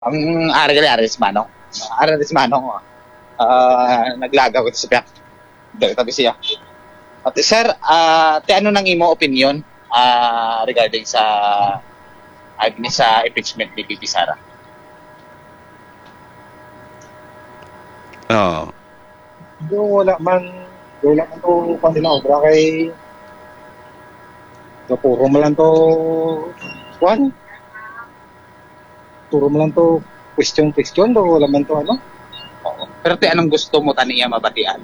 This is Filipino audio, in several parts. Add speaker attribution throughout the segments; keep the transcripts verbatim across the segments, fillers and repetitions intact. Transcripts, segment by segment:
Speaker 1: Ang ari gali Aris Manong. Aris Manong. Uh, naglagaw ito sa piyak. Dali tabi siya. At sir, uh, ti ano nang imo opinion uh, regarding sa agni sa impeachment ni Bibi Sara?
Speaker 2: Oo.
Speaker 3: Do wala man wala man to kanila obra kay do puro man lang to kuan. Puro man lang to question question do wala man to ano.
Speaker 1: Oo. Pero ti anong gusto mo taniya mabatian?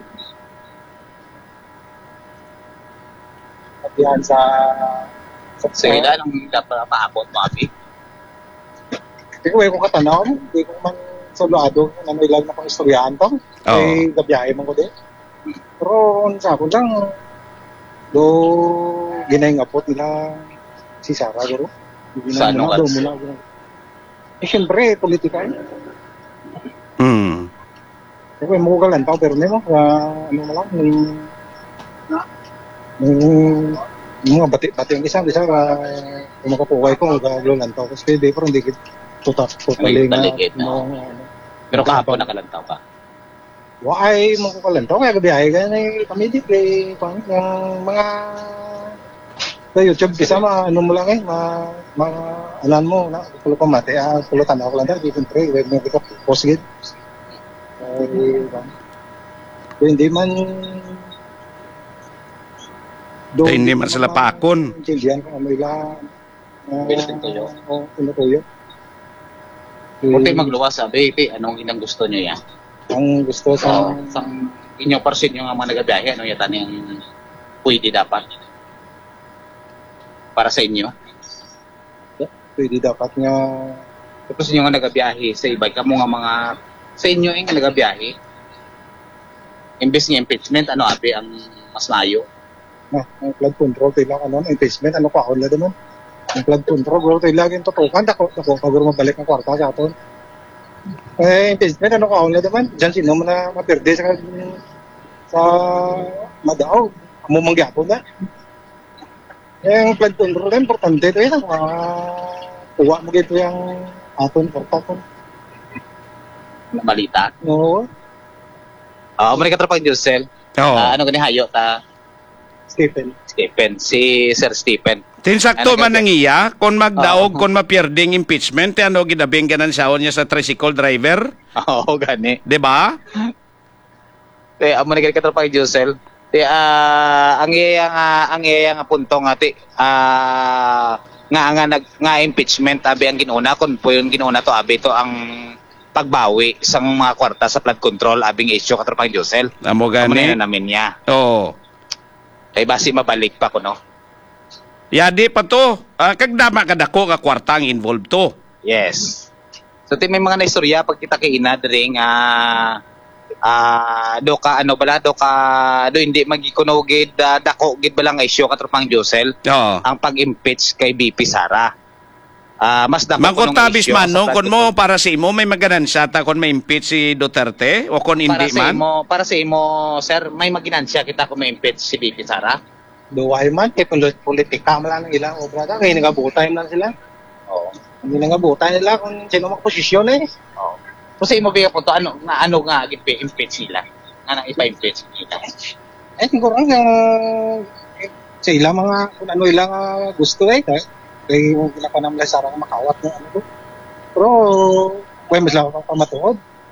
Speaker 3: Yan sa sa
Speaker 1: Sige, anong dapat paabot mo abi?
Speaker 3: Hindi ko ko katanaw, hindi ko man solado na may ilang na pang istoryahan to. Kay gabiyahe man ko din. Pero sa ako lang do ginay nga pot nila si Sara guro.
Speaker 1: Sa ano ka?
Speaker 3: Eh siyempre, politika yun.
Speaker 2: Hmm.
Speaker 3: Ako yung mukugalan tao, pero hindi mo, uh, ano mo lang, yung, yung, yung mga bati, bati yung isa, isa, uh, yung makapukay ko, magaglulan tao, kasi hindi, pero hindi tutak, totally nga.
Speaker 1: No. Pero kahapon nakalantaw ka?
Speaker 3: Why, makukalantaw, kaya gabiyahe ka na yung pamilya, eh, pang, yung mga, sa YouTube, isa, ma, ano mo lang eh, ma, mga, anan mo, na, pulo pa mati, ah, pulo tanaw ko lang dahil, siyempre, wag mo kita, post git. Ay, hindi man,
Speaker 2: do, hindi man sila pakon.
Speaker 3: Diyan ko, may lang,
Speaker 1: Bilitin tuyo.
Speaker 3: Oo, pinutuyo.
Speaker 1: Kunti magluwas, sabi, anong inang gusto nyo yan?
Speaker 3: Ang gusto sa,
Speaker 1: So, sa inyong person yung mga nagabiyahe, ano yata niyang pwede dapat? Para sa inyo?
Speaker 3: pwede dapat nga,
Speaker 1: Tapos inyo nga nagabiyahe sa iba, kamo nga mga sa inyo yung nagabiyahe. Imbes nga impeachment, ano abi ang mas mayo?
Speaker 3: na, ang flood control, tayo lang, ano, investment, ano pa, ako na naman. Ang flood control, guro tayo laging tutukan, ako, ako, paguro mabalik ang kwarta sa aton. Eh, investment, ano ka, ako na naman. Diyan sino mo na mapirde sa, sa Madao, amo mangyapon na. Eh, ang flood control, importante ito yun, uh, kuha mo gito yung aton, kwarta ko.
Speaker 1: Malita.
Speaker 3: Oo.
Speaker 1: Ah, uh, umani ka tropang Josel.
Speaker 2: Oo.
Speaker 1: Uh, ano gani hayo ta?
Speaker 3: Stephen.
Speaker 1: Stephen, si Sir Stephen.
Speaker 2: Tinsakto
Speaker 1: Ano
Speaker 2: man
Speaker 1: kasi-
Speaker 2: nang iya, kung magdaog,
Speaker 1: Oo.
Speaker 2: kung mapierding impeachment, ano ginabing ganan sawon niya sa tricycle driver?
Speaker 1: Oo, gani.
Speaker 2: Di ba?
Speaker 1: Eh, amo ni ka tropang Josel. Ti ah ang iyang uh, ang iyang punto nga ti ah nga nga nag nga impeachment abi ang ginuna kun po yung ginuna to abi to ang pagbawi sa mga kwarta sa flood control abing issue katropang Josel.
Speaker 2: Amo
Speaker 1: Amo
Speaker 2: gani.
Speaker 1: na namin niya.
Speaker 2: Oo.
Speaker 1: Kay basi mabalik pa kuno.
Speaker 2: Yadi pa to. Uh, kagdama kadako nga kwarta ang involved to.
Speaker 1: Yes. So ti may mga naistorya pag kita kay ina dring ah ah do ka ano bala do ka do hindi magikuno gid uh, dako gid bala nga issue katropang Josel
Speaker 2: Oo.
Speaker 1: ang pag-impeach kay B P Sara. Ah mas dako
Speaker 2: Mangkot
Speaker 1: kunong
Speaker 2: tabis
Speaker 1: issue
Speaker 2: man
Speaker 1: sa
Speaker 2: no,
Speaker 1: flood
Speaker 2: kung mo
Speaker 1: control.
Speaker 2: para sa imo may magansya ta kung may impeach si Duterte o kung
Speaker 1: para
Speaker 2: hindi
Speaker 1: sa
Speaker 2: man.
Speaker 1: imo para sa imo sir may maginansya kita kung may impeach si B P Sara.
Speaker 3: Duway man, kay politika man lang ng ilang obra na, kaya nagabutay man lang sila.
Speaker 1: Oo.
Speaker 3: Hindi nagabutay nila kung sino magposisyon eh.
Speaker 1: Oo. Kung sa imo biya punto ano nga ano nga gid impeach sila. Nga nang ipa-impeach nila.
Speaker 3: Eh, siguro ang uh, sa ilang mga, kung ano ilang uh, gusto eh, kaya yung pinapanamla sa sarang makawat ng ano ko. Pero, kaya mas lang akong pamatuod.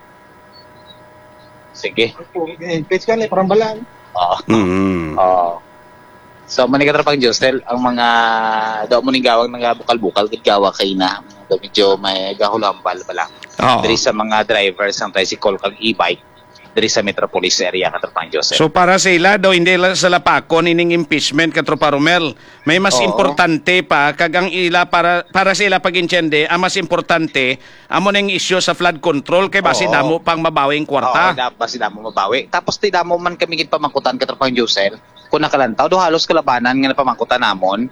Speaker 1: Sige.
Speaker 3: Impeach ka na, parang balaan.
Speaker 1: Oo.
Speaker 2: Mm.
Speaker 1: Oo. So, manigatara pang Josel, ang mga daw mo ning gawang nga bukal-bukal kit gawa kay na do medyo may gahulambal bala.
Speaker 2: Oo.
Speaker 1: Diri sa mga drivers ng tricycle kag e-bike diri sa Metropolis area katrapang Josel.
Speaker 2: So para sa ila daw hindi lang sa lapakon ining impeachment katropa Romel. May mas
Speaker 1: Oo.
Speaker 2: importante pa kag ang ila para para sa ila pag-insyende, ang mas importante amo ning issue sa flood control kay basi
Speaker 1: Oo.
Speaker 2: damo pang mabawing
Speaker 1: Oo,
Speaker 2: kwarta.
Speaker 1: dapat sila mo mabawi. Tapos ti damo man kami gid pamangkutan katrapang Josel. Kung nakalantaw do halos kalabanan nga napamangkutan namon.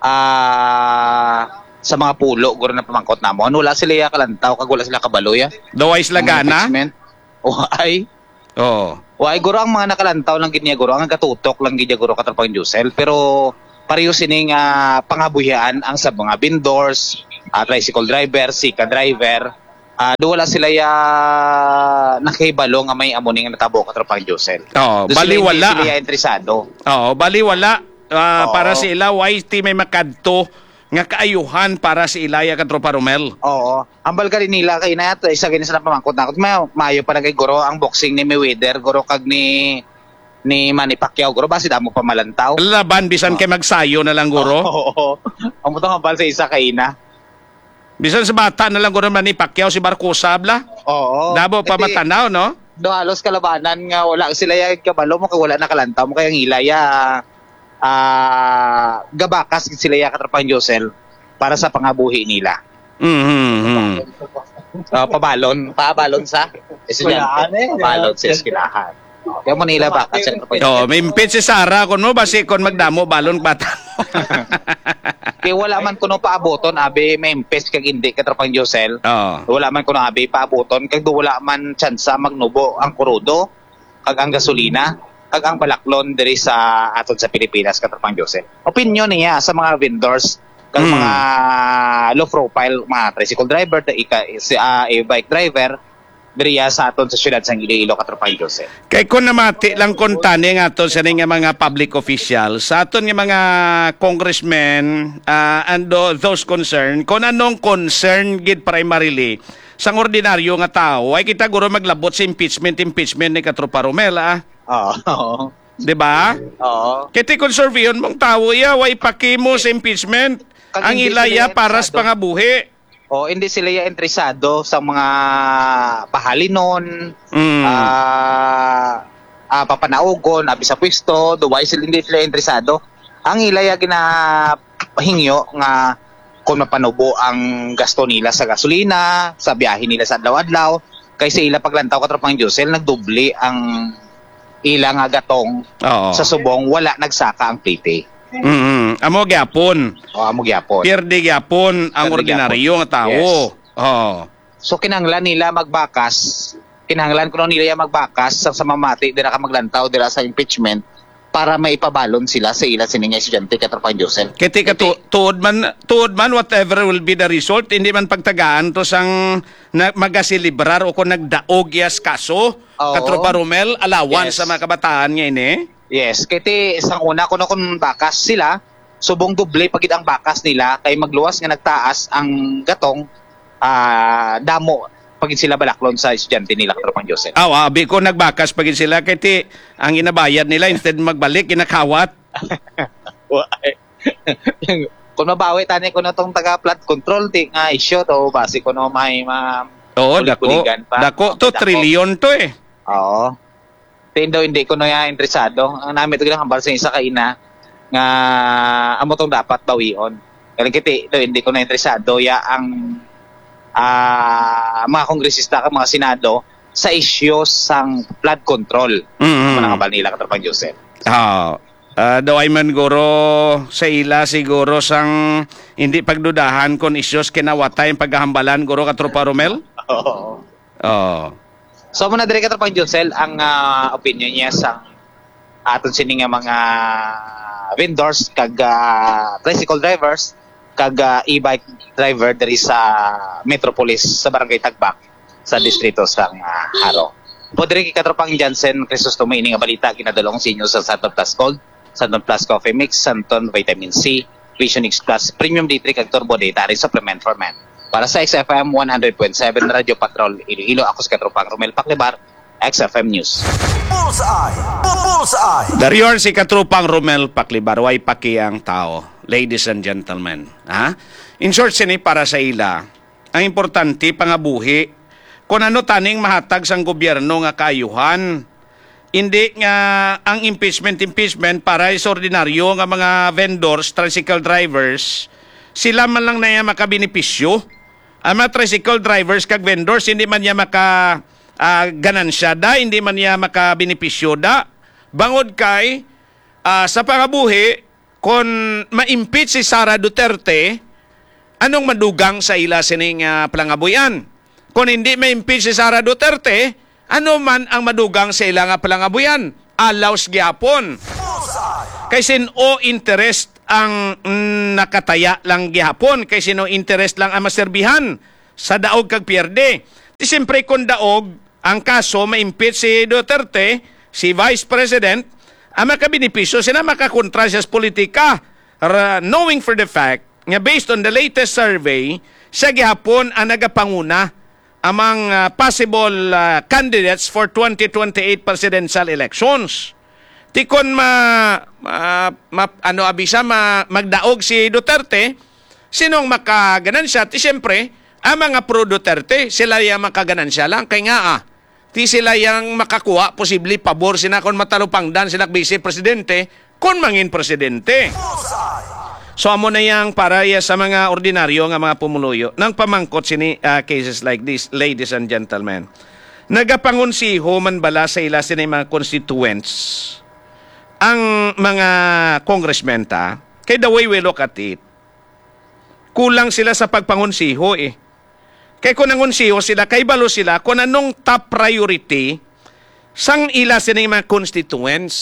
Speaker 1: Ah sa mga pulo guro na pamangkot namon wala sila kalantaw kag wala sila kabaloy.
Speaker 2: Daw ay lagana.
Speaker 1: O ay
Speaker 2: Oo.
Speaker 1: Why guro ang mga nakalantaw lang gid niya guro ang katutok lang gid niya guro katrapang Josel pero pareho sining uh, pangabuhian ang sa mga vendors, uh, tricycle driver, sika driver Ah, do wala sila ya nakahibalo nga may amo ning natabo ka tropang Josel.
Speaker 2: Oo,
Speaker 1: Do
Speaker 2: bali
Speaker 1: sila,
Speaker 2: wala.
Speaker 1: Hindi sila ya interesado.
Speaker 2: Oo, bali wala. Ah,
Speaker 1: Oo.
Speaker 2: para si ila why ti may makadto nga kaayuhan para si Ilaya ka Tropa Romel.
Speaker 1: Oo. Ambal ka rin nila kay na to isa gini sa pamangkot nakot mayo mayo pa na kay guro ang boxing ni Mayweather guro kag ni ni Manny Pacquiao guro basi damo pa malantaw.
Speaker 2: Laban bisan kay magsayo na lang guro.
Speaker 1: Oo. Ang mutong ambal sa isa kay ina.
Speaker 2: Bisan sa bata na lang guro man ni Pacquiao si Barcosa bla.
Speaker 1: Oo.
Speaker 2: Dabo pa
Speaker 1: Kasi,
Speaker 2: matanaw no?
Speaker 1: do halos kalabanan nga wala sila ya kabalo mo kay wala na kalantaw mo kay ang ilaya ah gabakas sila ya katrapan Josel para sa pangabuhi nila.
Speaker 2: Mhm.
Speaker 1: Uh, pabalon, pabalon sa estudyante. Pabalon sa eskwelahan. Kaya mo nila baka sa katrapan.
Speaker 2: Oh, may impit si Sara kun mo basi kon magdamo balon bata mo.
Speaker 1: Kaya wala man kuno paaboton abi may impes kag hindi katrapan Josel.
Speaker 2: Oo.
Speaker 1: Wala man kuno abi paaboton kag do wala man tsansa magnubo ang kurudo kag ang gasolina kag ang balaklon diri sa aton sa Pilipinas katrapan Josel. Opinion niya sa mga vendors kag
Speaker 2: Mm.
Speaker 1: mga low profile mga tricycle driver ta ika si uh, e-bike driver diri ya sa aton sa syudad sang Iloilo katrapan Josel.
Speaker 2: Kay kun namati lang kon tani nga aton sa nga mga public officials, sa aton nga mga congressmen uh, and tho- those concerned, kon anong concern gid primarily sang ordinaryo nga tao ay kita guro maglabot sa impeachment impeachment ni Katropa Romel ah.
Speaker 1: Oo.
Speaker 2: Di ba?
Speaker 1: Oo.
Speaker 2: Kaya ti konservyon mong tao iya, way pakimo sa impeachment.
Speaker 1: Kag
Speaker 2: Ang
Speaker 1: hindi
Speaker 2: ilaya
Speaker 1: sila
Speaker 2: para sa
Speaker 1: interesado.
Speaker 2: pangabuhi.
Speaker 1: O hindi sila ya interesado sa mga pahalinon,
Speaker 2: Mm.
Speaker 1: ah ah, papanaugon, abi sa pwesto, do why sila hindi sila interesado. Ang ilaya ginahingyo nga kung mapanubo ang gasto nila sa gasolina, sa biyahe nila sa adlaw-adlaw, kaysa ila paglantaw katropang Josel nagdubli ang ilang nga gatong
Speaker 2: Oo.
Speaker 1: sa subong wala nagsaka ang plite.
Speaker 2: Mm. Amo gyapon.
Speaker 1: O amo gyapon.
Speaker 2: Pierde gyapon ang
Speaker 1: Pierde
Speaker 2: ordinaryo nga tao.
Speaker 1: Yes.
Speaker 2: Oo.
Speaker 1: So kinahanglan nila magbakas, kinahanglan kuno nila ya magbakas sa, sa mamati dira ka maglantaw dira sa impeachment para maipabalon sila sa ila sining nga estudyante katrapan Josel.
Speaker 2: Kiti ka tu- tuod man tuod man whatever will be the result, hindi man pagtagaan to sang na, magasilibrar o kung nagdaog yas kaso.
Speaker 1: Oo.
Speaker 2: Katropa Romel, alawan
Speaker 1: Yes.
Speaker 2: sa mga kabataan nga ini.
Speaker 1: Yes, kiti isang una kuno kun bakas sila, subong doble pagid ang bakas nila kay magluwas nga nagtaas ang gatong ah damo pagid sila balaklon sa estudyante nila katrapan Josel.
Speaker 2: Aw, abi ko nagbakas pagin sila kiti ang inabayad nila instead magbalik kinakawat.
Speaker 1: Kung mabawi tani kuno tong taga flood control ti nga issue to base kuno may ma
Speaker 2: Oo, dako.
Speaker 1: kuligan pa.
Speaker 2: Dako to
Speaker 1: Dako.
Speaker 2: trilyon to eh.
Speaker 1: Oo. Tindo hindi ko na ya interesado. Ang namin ito lang sa isa kaina nga amo tong dapat bawion. Kaya kiti do hindi ko na interesado ya ang ah mga kongresista ka mga senado sa issues sang flood control.
Speaker 2: Mm.
Speaker 1: Mga kabal nila katropang Joseph.
Speaker 2: Ah, uh, daw ay man guro sa ila siguro sang hindi pagdudahan kon issues kinawatay paghahambalan guro Katropa Romel.
Speaker 1: Oo.
Speaker 2: Oh.
Speaker 1: So muna dire katropang Joseph ang ah, opinion niya sa aton sini nga mga vendors kag ah, tricycle drivers kag ah, e-bike driver diri sa Metropolis sa Barangay Tagbak sa distrito sang uh, Haro. Po diri kay katropang Jansen Crisostomo ini nga balita kinadalong sa inyo sa Santon Plus Gold, Santon Plus Coffee Mix, Santon Vitamin C, Vision X Plus Premium D three kag Turbo Dietary Supplement for Men. Para sa X F M one hundred point seven Radio Patrol Iloilo, ako si katropang Romel Paclibar, X F M News.
Speaker 4: Bullseye! Bullseye!
Speaker 2: Darior si Katrupang Romel Paclibar, way pakiyang tao. Ladies and gentlemen. Ha? In short, sini para sa ila, ang importante, pangabuhi, kung ano taning mahatag sang gobyerno nga kayuhan, hindi nga ang impeachment, impeachment para sa ordinaryo nga mga vendors, tricycle drivers, sila man lang na niya makabenepisyo. Ang mga tricycle drivers kag vendors, hindi man niya maka uh, ganansya da, hindi man niya makabenepisyo da. Bangod kay, uh, sa pangabuhi, kung ma-impeach si Sara Duterte, anong madugang sa ila sining uh, palangabuyan? Kung hindi ma-impeach si Sara Duterte, ano man ang madugang sa ila nga palangabuyan? Alaws gyapon. Kay sino interest ang mm, nakataya lang gyapon, kay sino interest lang ang maserbihan sa daog kag pierde. Di siyempre kung daog ang kaso ma-impeach si Duterte, si Vice President, ang makabenepisyo sila makakontra siya sa politika. R- knowing for the fact nga based on the latest survey, sa gihapon ang nagapanguna among uh, possible uh, candidates for twenty twenty-eight presidential elections. Tikon ma, ma, ma ano abisa ma, magdaog si Duterte, sinong makaganansya? Ti siyempre, ang mga pro Duterte, sila yung makaganansya lang. Kaya nga ah, ti sila yung makakuha, posible pabor sila kung matalupangdan sila vice presidente, kung mangin presidente. So amo na yang para ya sa mga ordinaryo nga mga pumuluyo nang pamangkot sini uh, cases like this, ladies and gentlemen. Nagapangunsiho man bala sa ila sini mga constituents ang mga congressmen ta, kay the way we look at it, kulang sila sa pagpangunsiho eh. Kay kung nangunsiho sila, kay balo sila kung anong top priority sang ila sini mga constituents.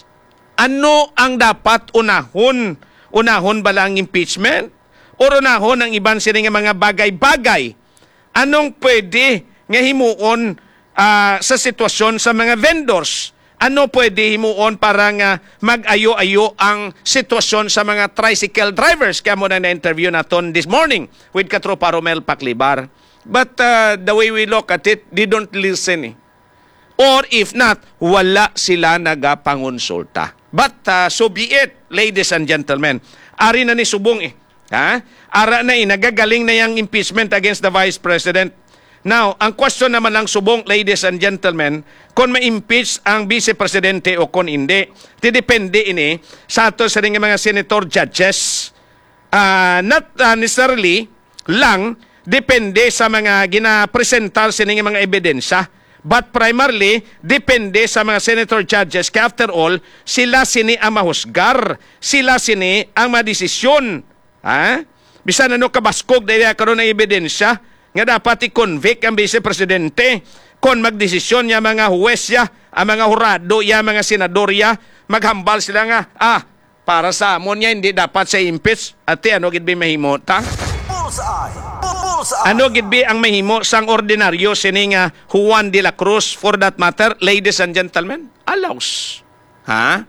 Speaker 2: Ano ang dapat unahon? Unahon ba lang impeachment? O unahon ang iban sila nga mga bagay-bagay? Anong pwede nga himuon uh, sa sitwasyon sa mga vendors? Ano pwede himuon para nga mag-ayo-ayo ang sitwasyon sa mga tricycle drivers? Kaya mo na na-interview naton this morning with Katropa Romel Paclibar. But uh, the way we look at it, they don't listen eh. Or if not, wala sila nagapangonsulta. But uh, so be it, ladies and gentlemen. Ari na ni subong eh. Ha? Ara na eh, nagagaling na yung impeachment against the Vice President. Now, ang question naman ng subong, ladies and gentlemen, kung ma-impeach ang Vice Presidente o kung hindi, didepende ini sa ato sa ring mga senator judges. Uh, not uh, necessarily lang, depende sa mga ginapresentar sa ring mga ebidensya. But primarily, depende sa mga senator judges. Kaya after all, sila sini ang mahusgar. Sila sini ang madesisyon. Ha? Bisan ano kabaskog dahil karoon ng ebidensya nga dapat i-convict ang Vice Presidente. Kung magdesisyon niya mga huwes ya, ang mga hurado ya, mga senador ya, maghambal sila nga, ah, para sa amon niya, hindi dapat sa impeach. Ate, ano gid ba mahimo ta?
Speaker 4: Bullseye. Bullseye.
Speaker 2: Ano gid bi ang mahimo sang ordinaryo sini nga Juan de la Cruz for that matter, ladies and gentlemen? Allows. Ha?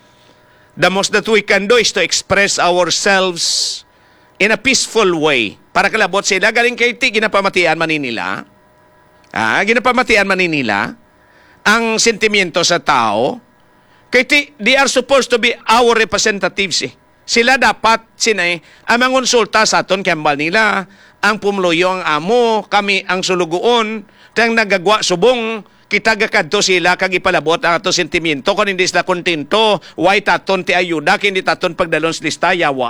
Speaker 2: The most that we can do is to express ourselves in a peaceful way. Para kalabot sila, galing kay ti, ginapamatian maninila. Ha? Ginapamatian maninila ang sentimiento sa tao. Kay ti, they are supposed to be our representatives eh. Sila dapat sinay ang mangonsulta sa aton kembal nila. Ang pumluyo ang amo, kami ang sulugoon, tayang nagagwa subong, kita gakadto sila kag ipalabot ang ato sentimiento kung hindi sila kontento, why taton ti ayuda, hindi taton pagdalon sa lista, yawa.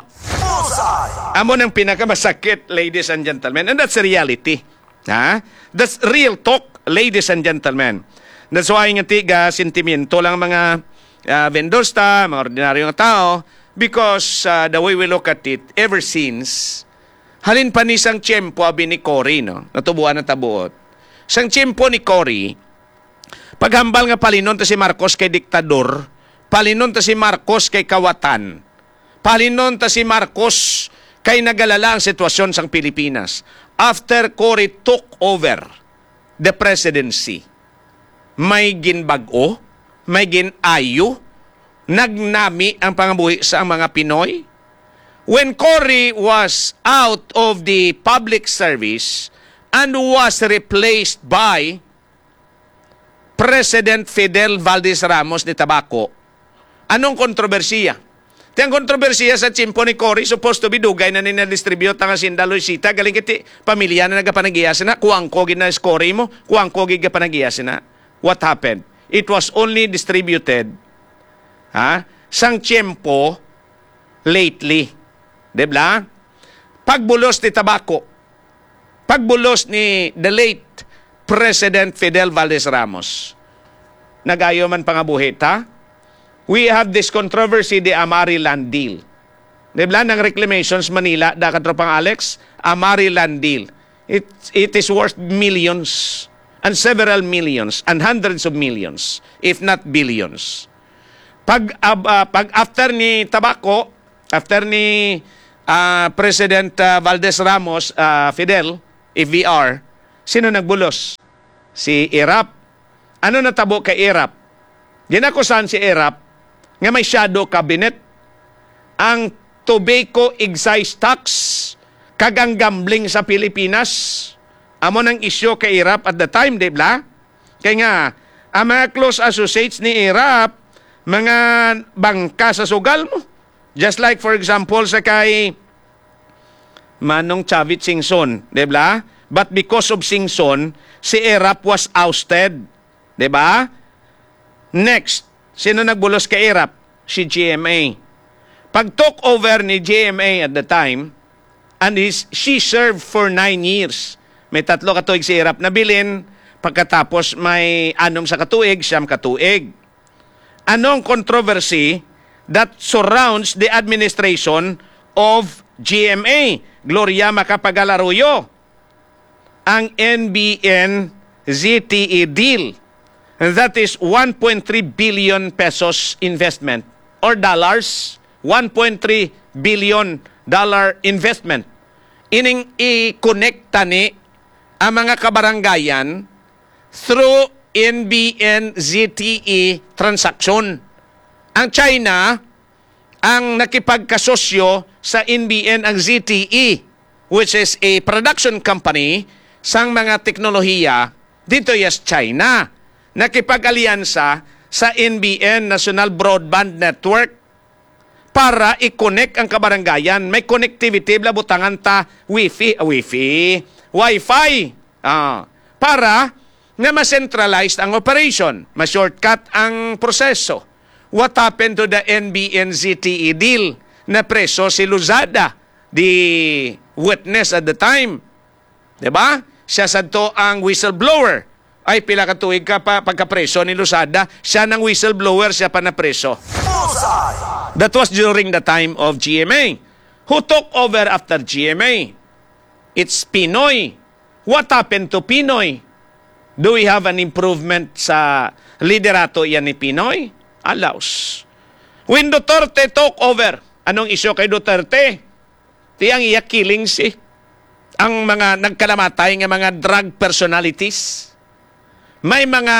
Speaker 2: Amo nang pinakamasakit, ladies and gentlemen, and that's the reality. Ha? That's real talk, ladies and gentlemen. That's why nga tiga sentimiento lang mga uh, vendors ta, mga ordinaryong tao, because uh, the way we look at it, ever since, halin pa ni sang tiyempo abi ni Cory, no? Natubuan na tabuot. Sang tiyempo ni Cory, paghambal nga palinon ta si Marcos kay diktador, palinon ta si Marcos kay kawatan, palinon ta si Marcos kay nagalala ang sitwasyon sang Pilipinas. After Cory took over the presidency, may ginbago, may ginayo, nagnami ang pangabuhi sa mga Pinoy. When Cory was out of the public service and was replaced by President Fidel Valdez Ramos ni Tabaco, anong kontrobersiya? Tiyang kontrobersiya sa tsimpo ni Cory, supposed to be dugay na nina-distribute ang Hacienda Luisita, galing kiti pamilya na nagapanagiyasin na, kuwang kogi na Cory mo, kuwang kogi kapanagiyasin na. What happened? It was only distributed ha, sang tiyempo lately. Diba? Pagbulos ni Tabaco, pagbulos ni the late President Fidel Valdez Ramos, nagayo man pangabuhit, ha? We have this controversy, the Amari Land Deal. Diba? Nang reclamations Manila, dakatropang Alex, Amari Land Deal. It, it is worth millions and several millions and hundreds of millions, if not billions. Pag, uh, uh, pag after ni Tabaco, after ni uh, President uh, Valdez Ramos, uh, Fidel, If we are, sino nagbulos? Si Irap. Ano natabo kay Irap? Ginakusan si Irap nga may shadow cabinet. Ang tobacco excise tax kag ang gambling sa Pilipinas. Amo ng isyo kay Irap at the time, di ba? Kaya nga, ang mga close associates ni Irap, mga bangka sa sugal mo. Just like for example sa kay Manong Chavit Singson, di ba? But because of Singson, si Irap was ousted. Di ba? Next, sino nagbulos kay Irap? Si G M A. Pag took over ni G M A at the time, and his, she served for nine years. May tatlo katuig si Irap na bilin, pagkatapos may anom sa katuig, siyam katuig. Anong controversy that surrounds the administration of G M A? Gloria Macapagal-Arroyo. Ang N B N Z T E deal. That is one point three billion pesos investment or dollars. one point three billion dollar investment. Ining i-connecta ni ang mga kabaranggayan through N B N Z T E transaction. Ang China ang nakipagkasosyo sa N B N ang Z T E, which is a production company sang mga teknolohiya dito yes China. Nakipag-alyansa sa N B N National Broadband Network para i-connect ang kabaranggayan. May connectivity, blabutangan ta, wifi, uh, wifi, wifi, ah, para na ma-centralized ang operation, ma-shortcut ang proseso. What happened to the N B N Z T E deal na preso si Luzada, the witness at the time? Diba? Siya sadto ang whistleblower. Ay, pila ka tuig ka pa pagkapreso ni Luzada, siya ng whistleblower, siya pa na preso. That was during the time of G M A. Who took over after G M A? It's Pinoy. What happened to Pinoy? Do we have an improvement sa liderato yan ni Pinoy? Alaus. When Duterte took over, anong isyo kay Duterte? Tiyang iya killing si ang mga nagkalamatay ng mga drug personalities. May mga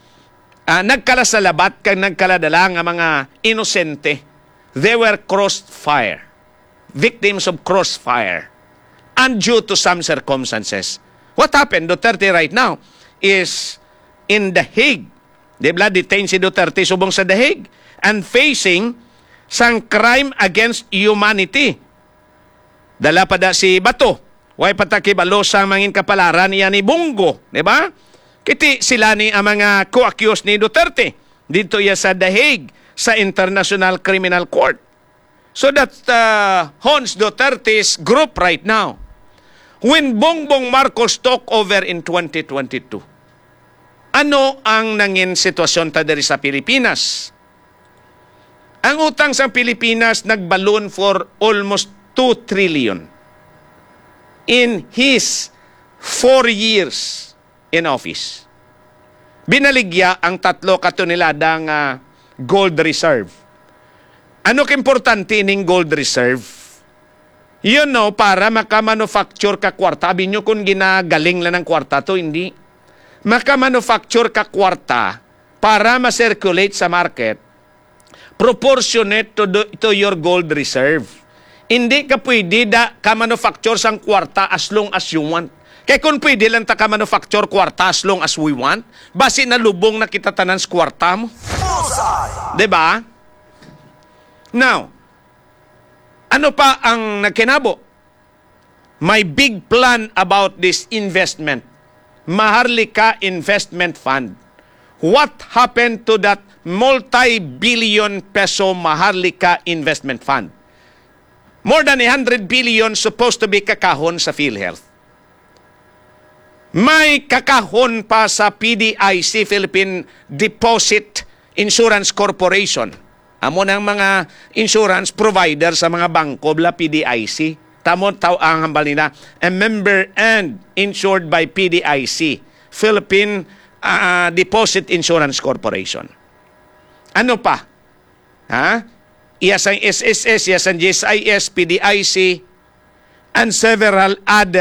Speaker 2: uh, nagkalasalabat kang nagkaladala ng mga inosente. They were crossfire. Victims of crossfire. And due to some circumstances. What happened? Duterte right now is in The Hague. Di ba, detained si Duterte subong sa The Hague and facing sang crime against humanity. Dala pa da si Bato. Way patakibalo sa mangin kapalaran niya ni Bungo. Di ba? Kiti sila ni ang mga co-accused ni Duterte. Dito ya sa The Hague, sa International Criminal Court. So that uh, Hons Duterte's group right now. When Bongbong Marcos took over in twenty twenty-two, ano ang nangin sitwasyon ta diri sa Pilipinas? Ang utang sa Pilipinas nagballoon for almost two trillion in his four years in office. Binaligya ang tatlo katuneladang uh, gold reserve. Ano kimportante ning gold reserve? You know, para maka-manufacture ka kwarta. Sabi nyo kung ginagaling lang ng kwarta to, hindi. Maka-manufacture ka kwarta para ma-circulate sa market proportionate to, the, to your gold reserve. Hindi ka pwede da ka-manufacture sang kwarta as long as you want. Kaya kung pwede lang ta ka-manufacture kwarta as long as we want, basi na lubong na kita tanan sa kwarta mo. Diba? Now, ano pa ang nakinabo? My big plan about this investment. Maharlika Investment Fund. What happened to that multi-billion peso Maharlika Investment Fund? More than one hundred billion supposed to be kakahon sa PhilHealth. May kakahon pa sa P D I C, Philippine Deposit Insurance Corporation. Amo ng mga insurance provider sa mga bangko bla P D I C. Tamo taw ang hambal nila, a member and insured by P D I C, Philippine uh, Deposit Insurance Corporation. Ano pa? Ha? Iyasang S S S, iyasang G S I S, P D I C, and several other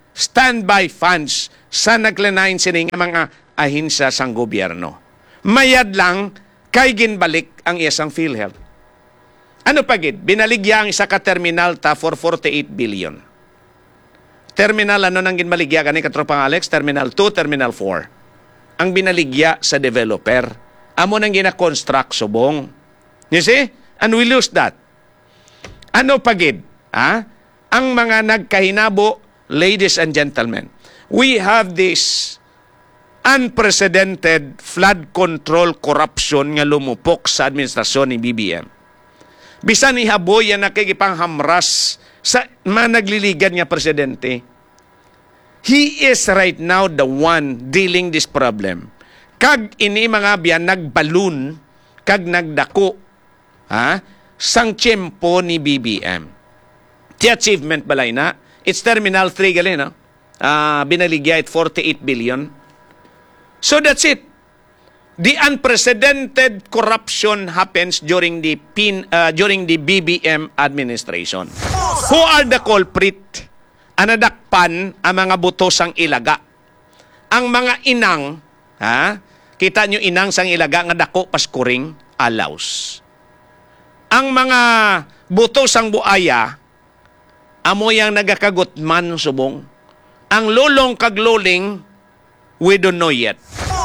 Speaker 2: standby funds sa naglanayin sining mga ahinsya sang gobyerno. Mayad lang kay ginbalik ang isang PhilHealth. Ano pagid? Binaligya ang isa ka terminal ta for forty-eight billion. Terminal ano nang ginbaligya kani katropang Alex? Terminal two, Terminal four. Ang binaligya sa developer. Amo nang gina-construct subong. You see? And we lose that. Ano pagid? Ha? Ang mga nagkahinabo, ladies and gentlemen, we have this unprecedented flood control corruption nga lumupok sa administrasyon ni B B M. Bisan ihaboy yan nakikipanghamras sa managliligan nga presidente. He is right now the one dealing this problem. Kag ini mga biyan nagbalun, kag nagdako, ha? Sang tiyempo ni B B M. Ti achievement balay na, it's Terminal three gali, no? Uh, binaligya at forty-eight billion. So that's it. The unprecedented corruption happens during the pin, uh, during the B B M administration. Who are the culprit? Anadakpan ang mga buto sang ilaga. Ang mga inang, ha? Kita nyo inang sang ilaga nga dako paskuring alaws. Ang mga buto sang buaya, amo yang nagakagutman subong. Ang lulong kagluling, we don't know yet.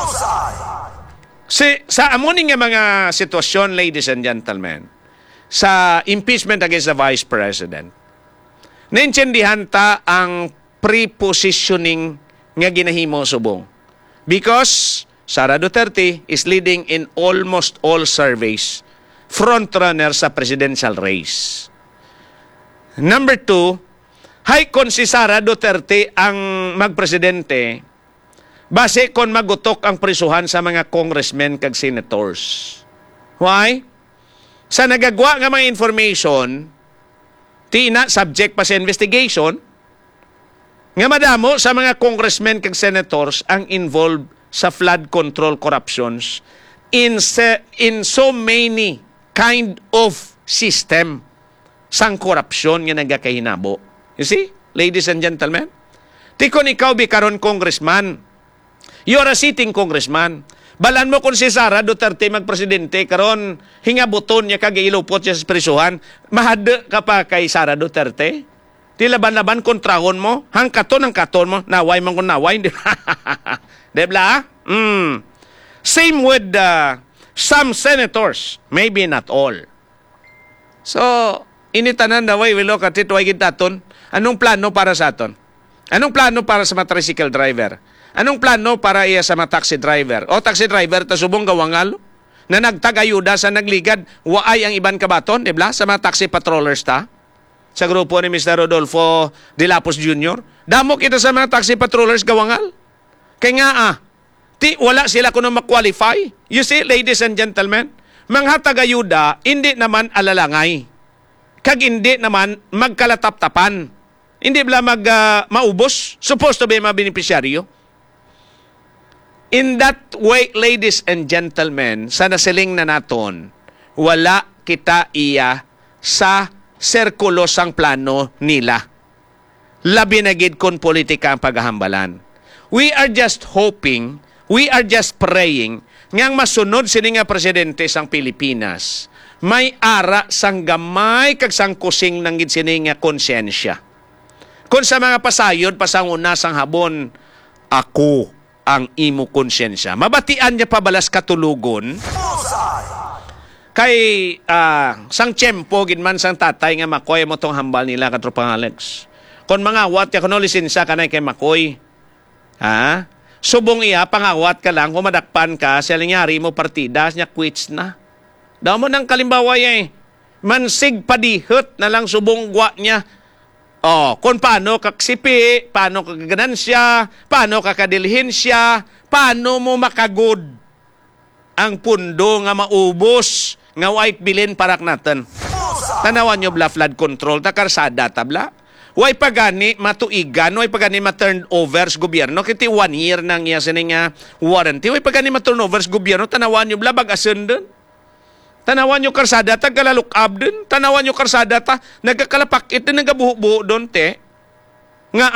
Speaker 2: Si, sa amuning nga mga sitwasyon, ladies and gentlemen, sa impeachment against the Vice President, naintindihan ta ang pre-positioning nga ginahimo subong. Because Sara Duterte is leading in almost all surveys, frontrunner sa presidential race. Number two, hay kon si Sara Duterte ang magpresidente, base kon magutok ang prisuhan sa mga congressmen kag senators. Why? Sa nagagwa nga mga information, ti ina subject pa sa investigation, nga madamo sa mga congressmen kag senators ang involved sa flood control corruptions in, se, in so many kind of system sang korupsyon nga nagakahinabo. You see, ladies and gentlemen? Tikon ikaw bi karon congressman, you are a sitting congressman. Balan mo kung si Sara Duterte magpresidente karon hingabuton niya kag ilupot siya sa prisuhan, mahade ka pa kay Sara Duterte? Di laban-laban kontrahon mo, hang katon ang katon mo, naway man kung naway. Debla? Mm. Same with uh, some senators, maybe not all. So, initanan na way, we look at it, way gitaton. Anong plano para sa aton? Anong plano para sa mga tricycle driver? Anong plano para iya sa mga taxi driver? O taxi driver, tasubong gawangal na nagtagayuda sa nagligad, waay ang iban kabaton, dibla, sa mga taxi patrollers ta? Sa grupo ni Mister Rodolfo De Lapos Junior Damo kita sa mga taxi patrollers gawangal. Kaya nga ah, ti wala sila kuno ma-qualify. You see, ladies and gentlemen, mga tagayuda, hindi naman alalangay. Kag hindi naman magkalatap-tapan. Hindi bala mag uh, maubos. Supposed to be mga beneficiaryo. In that way, ladies and gentlemen, sa nasiling na naton, wala kita iya sa serkulo sang plano nila. Labi na gid kon politika ang paghahambalan. We are just hoping, we are just praying, ngang masunod sini nga presidente sang Pilipinas, may ara sang gamay kag sang kusing nang gid sini nga konsyensya. Kung sa mga pasayod, pasanguna sang habon, ako ang imo konsyensya. Mabatian niya pabalas katulugon, kay uh, sang tiyempo, ginman sang tatay nga makoy mo tong hambal nila katropang Alex. Kung mga awat, ya kuno lisensya ka na kay makoy, ha? Subong iya, pangawat ka lang, kumadakpan ka, siya lingyari mo partida, niya quits na. Daw mo nang kalimbawa eh, mansig padihot na lang subong gwa niya. Oh, kung paano kaksipi, paano kaganansya, paano kakadilhin siya, paano mo makagod ang pundo nga maubos, nga white bilin parak natin. Tanawan nyo bla flood control, takarsada tabla. Way pagani matuigan, way pagani ma-turn over sa gobyerno, kiti one year nang iya sining nga warranty, way pagani ma-turn over sa gobyerno, tanawan nyo bla bagasun dun. Tanawan nyo karsada ta, galalukab dun. Tanawan nyo karsada ta, nagkakalapakit din, nagabuho-buho dun, te. Nga ah,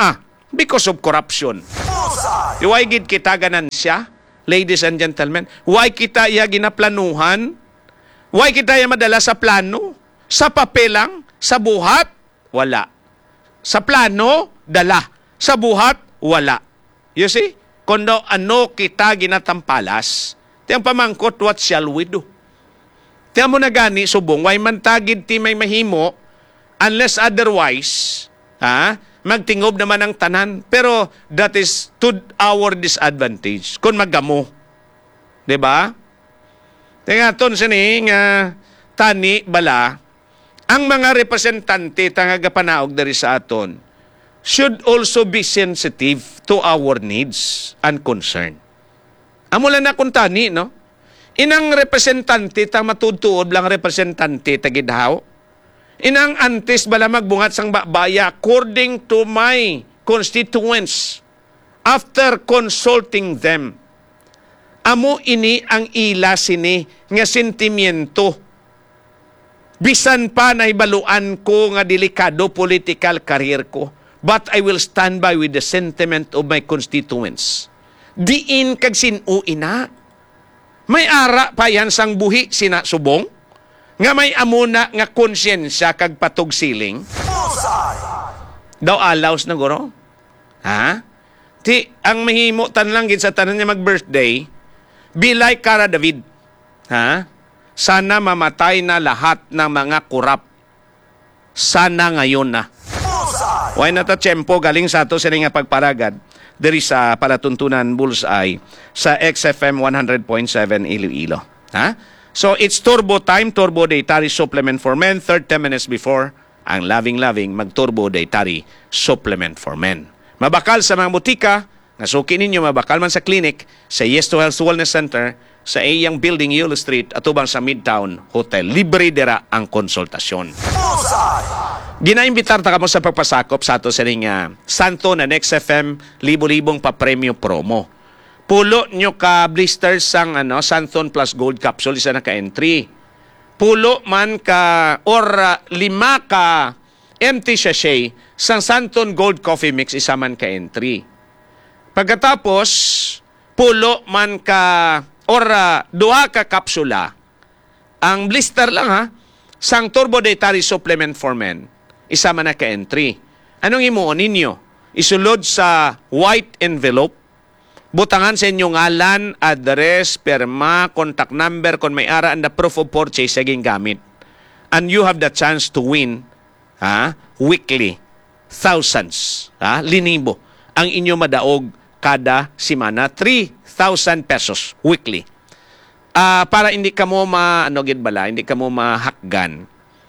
Speaker 2: because of corruption.
Speaker 4: Bullseye.
Speaker 2: Why gid kita ganansya, ladies and gentlemen? Why kita iya ginaplanuhan? Why kita iya madala sa plano? Sa papel lang? Sa buhat? Wala. Sa plano, dala. Sa buhat, wala. You see? Kundo ano kita ginatampalas, tiyang pamangkot, what shall we do? Tiyang mo na gani, subong, why man tagid ti may mahimo, unless otherwise, ha? Magtingob naman ang tanan. Pero that is to our disadvantage. Kung magamo. Diba? Tinga ton sini nga tani bala, ang mga representante tangagapanaog dari sa aton should also be sensitive to our needs and concern. Amo lang na kung tani, no? Inang representante tang matutuod lang representante tagidhaw. Inang antes bala magbungat sang babaya according to my constituents after consulting them. Amo ini ang ila sini nga sentimiento. Bisan pa na ibaluan ko nga delikado political career ko, but I will stand by with the sentiment of my constituents. Diin kag sinu ina. May ara pa yan sang buhi sina subong. Nga may amuna nga konsyensya kag patog siling.
Speaker 4: Bullseye.
Speaker 2: Daw alaws na guro. Ha? Ti, ang mahimo tan lang gid sa tanan niya mag-birthday, be like Cara David. Ha? Sana mamatay na lahat ng mga kurap. Sana ngayon na.
Speaker 4: Bullseye.
Speaker 2: Why na ta tiyempo galing sa ato sila nga pagparagad diri sa palatuntunan Bullseye sa X F M one hundred point seven Iloilo. Ha? So, it's Turbo Time, Turbo Dietary Supplement for Men, thirty minutes before ang loving-loving mag-Turbo Dietary Supplement for Men. Mabakal sa mga butika, nasuki ninyo mabakal man sa clinic, sa Yes to Health Wellness Center, sa Ayang Building, Yulo Street, at ubang sa Midtown Hotel. Libre dira ang konsultasyon.
Speaker 4: Bullseye.
Speaker 2: Ginaimbitar ta kamo sa pagpasakop sa ato sa nga Santo na X F M, libo-libong pa-premyo promo. Pulo nyo ka blisters sang ano, Santon Plus Gold Capsule, isa na ka-entry. Pulo man ka, or uh, lima ka empty sachet sang Santon Gold Coffee Mix, isa man ka-entry. Pagkatapos, pulo man ka, or uh, duha ka kapsula, ang blister lang ha, sang Turbo Dietary Supplement for Men, isa man na ka-entry. Anong imuon ninyo? Isulod sa white envelope, butangan sa inyong ngalan, address, perma, contact number, kung may ara, and the proof of purchase saging gamit. And you have the chance to win ha, weekly, thousands, ha, linibo, ang inyo madaog kada simana, three thousand pesos weekly. Uh, para hindi ka mo ma, ano gid bala, hindi ka mo mahakgan.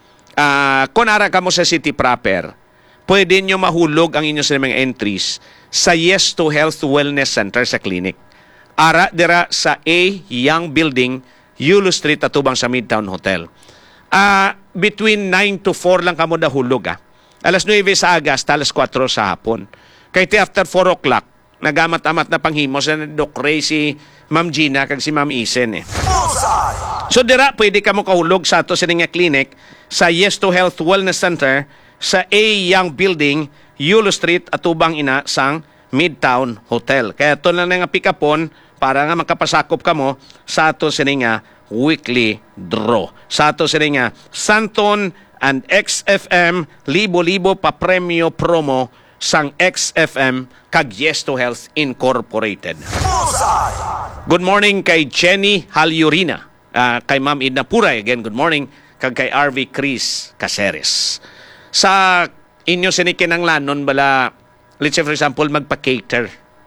Speaker 2: Uh, kung ara ka mo sa city proper, pwede nyo mahulog ang inyo sa mga entries sa Yes to Health Wellness Center sa clinic. Ara dira sa A Young Building, Yulo Street, atubang sa Midtown Hotel. Uh, between nine to four lang kamo dahulog. Ah. Alas nueve sa agas, alas kwatro sa hapon. Kaya ti after four o'clock, nagamat-amat na panghimo sa Doc Ray, si Ma'am Gina, kag si Ma'am Isen. Eh.
Speaker 4: Bullseye.
Speaker 2: So dira, pwede ka mo kahulog sa ato sa nga clinic sa Yes to Health Wellness Center sa A Young Building, Yulo Street, atubang ina sang Midtown Hotel. Kaya ito na nga pick-upon para nga makapasakop ka mo sa ato sa nga weekly draw. Sa ato sa nga Santon and X F M, libo-libo pa premyo promo sang X F M kag Yes to Health Incorporated.
Speaker 4: Bullseye.
Speaker 2: Good morning kay Jenny Halyurina, uh, kay Ma'am Idna Puray, again good morning, kag kay R V Chris Caceres. Sa inyo sinikinanglanon bala, let's say for example, magpa-cater.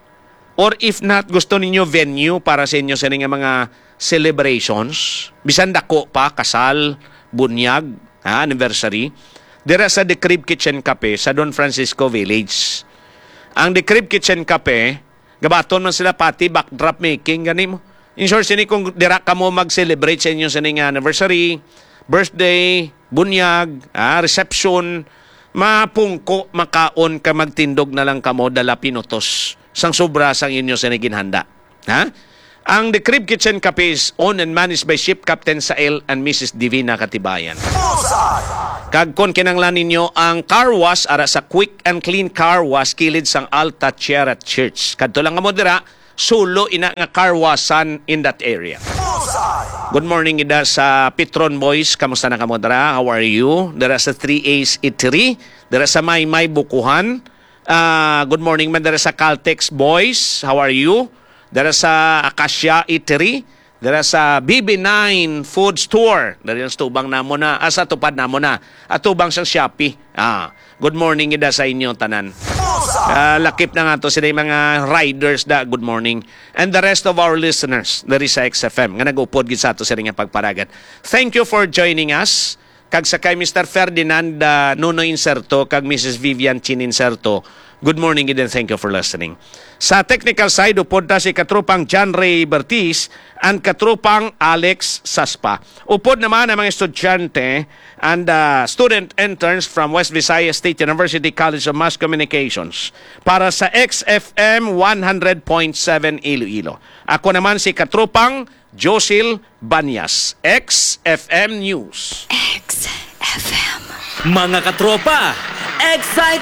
Speaker 2: Or if not, gusto ninyo venue para sa inyo sa nga mga celebrations, bisan dako pa, kasal, bunyag, ha, anniversary, dira sa The Crib Kitchen Cafe sa Don Francisco Village. Ang The Crib Kitchen Cafe, gabaton man sila pati backdrop making, gani mo. In short, sini kung dira ka mo mag-celebrate sa inyo sa nga anniversary, birthday, bunyag, ah, reception, mapungko, makaon ka magtindog na lang kamo dala pinutos sang sobra sang inyo sa ginhanda. Ha? Ang The Crib Kitchen Cafe is owned and managed by Ship Captain Sael and Missus Divina Katibayan.
Speaker 4: Bullseye.
Speaker 2: Kag kon kinanglan ninyo ang car wash ara sa Quick and Clean Car Wash kilid sang Alta Tierra Church. Kadto lang nga mo dira, sulo ina nga car washan in that area.
Speaker 4: Bullseye.
Speaker 2: Good morning ida sa Petron Boys. Kamusta na kamo dara? How are you? Dara sa three A's Eatery, dara sa Maymay Bukuhan. Uh, good morning man dara sa Caltex Boys. How are you? Dara sa Acacia Eatery, dara sa B B nine Food Store. Dara sa tubang namo na, asa tupad namo na. At tubang sa Shopee. Ah, good morning ida sa inyo tanan. Uh, lakip na nga to sila yung mga riders da, good morning. And the rest of our listeners, dari sa X F M, nga nag-upod gid sa ato sila nga pagparagat. Thank you for joining us. Kag sa kay Mister Ferdinand uh, Nuno Inserto, kag Missus Vivian Chin Inserto, good morning and thank you for listening. Sa technical side, upod na si katrupang John Ray Bertiz and katrupang Alex Saspa. Upod naman ang mga estudyante and uh, student interns from West Visayas State University College of Mass Communications para sa X F M one hundred point seven Iloilo. Ako naman si katrupang Josil Banyas, X F M News.
Speaker 5: X F M.
Speaker 6: Mga katropa, Excite